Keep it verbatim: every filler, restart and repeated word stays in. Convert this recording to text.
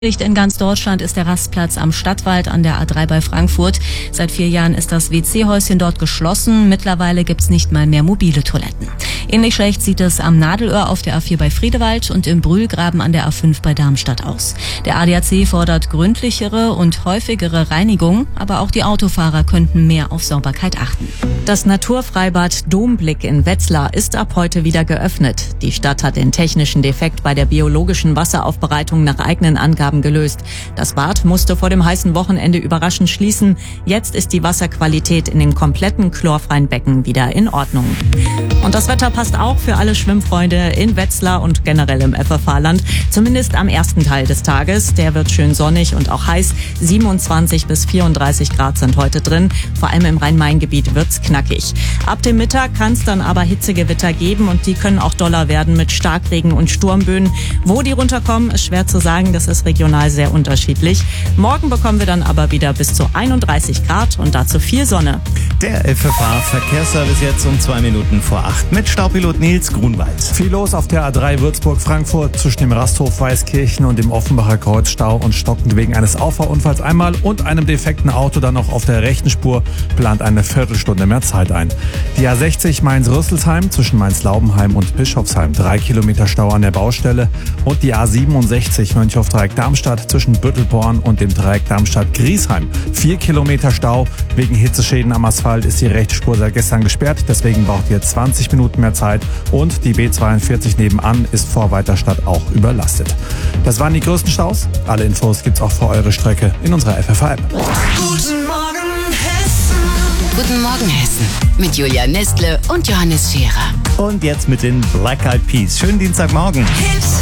In ganz Deutschland ist der Rastplatz am Stadtwald an der A drei bei Frankfurt. Seit vier Jahren ist das W C-Häuschen dort geschlossen. Mittlerweile gibt's nicht mal mehr mobile Toiletten. Ähnlich schlecht sieht es am Nadelöhr auf der A vier bei Friedewald und im Brühlgraben an der A fünf bei Darmstadt aus. Der A D A C fordert gründlichere und häufigere Reinigung, aber auch die Autofahrer könnten mehr auf Sauberkeit achten. Das Naturfreibad Domblick in Wetzlar ist ab heute wieder geöffnet. Die Stadt hat den technischen Defekt bei der biologischen Wasseraufbereitung nach eigenen Angaben gelöst. Das Bad musste vor dem heißen Wochenende überraschend schließen. Jetzt ist die Wasserqualität in den kompletten chlorfreien Becken wieder in Ordnung. Und das Wetter passt auch für alle Schwimmfreunde in Wetzlar und generell im F F H-Land. Zumindest am ersten Teil des Tages. Der wird schön sonnig und auch heiß. siebenundzwanzig bis vierunddreißig Grad sind heute drin. Vor allem im Rhein-Main-Gebiet wird's knackig. Ab dem Mittag kann es dann aber Hitzegewitter geben und die können auch doller werden mit Starkregen und Sturmböen. Wo die runterkommen, ist schwer zu sagen. Das ist regional sehr unterschiedlich. Morgen bekommen wir dann aber wieder bis zu einunddreißig Grad und dazu viel Sonne. Der F F H-Verkehrsservice jetzt um zwei Minuten vor acht mit Staupilot Nils Grunwald. Viel los auf der A drei Würzburg-Frankfurt zwischen dem Rasthof Weißkirchen und dem Offenbacher Kreuz. Stau und stockend wegen eines Auffahrunfalls einmal und einem defekten Auto dann noch auf der rechten Spur plant eine Viertelstunde mehr Zeit ein. Die A sechzig Mainz-Rüsselsheim zwischen Mainz-Laubenheim und Bischofsheim. Drei Kilometer Stau an der Baustelle. Und die A siebenundsechzig Mönchhoff-Dreieck-Darmstadt zwischen Büttelborn und dem Dreieck Darmstadt-Griesheim. Vier Kilometer Stau. Wegen Hitzeschäden am Asphalt ist die rechte Spur seit gestern gesperrt. Deswegen braucht ihr zwanzig Minuten mehr Zeit. Und die B zweiundvierzig nebenan ist vor Weiterstadt auch überlastet. Das waren die größten Staus. Alle Infos gibt's auch für eure Strecke in unserer F F H-App. Guten Morgen, Hessen. Guten Morgen, Hessen. Mit Julia Nestle und Johannes Scherer. Und jetzt mit den Black Eyed Peas. Schönen Dienstagmorgen. Hits.